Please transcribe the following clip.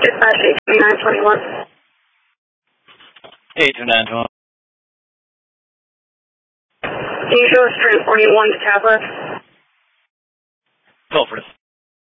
Dispatch 82921. 82921. Can you show us train 41 to Tablet? Go for it.